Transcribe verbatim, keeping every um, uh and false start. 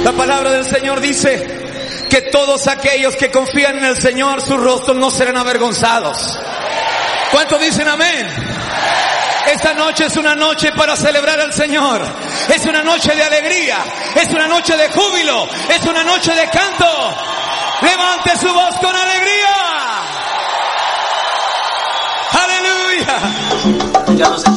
La palabra del Señor dice que todos aquellos que confían en el Señor, sus rostros no serán avergonzados. ¿Cuántos dicen amén? Esta noche es una noche para celebrar al Señor. Es una noche de alegría. Es una noche de júbilo. Es una noche de canto. Levante su voz con alegría. Aleluya. Ya nos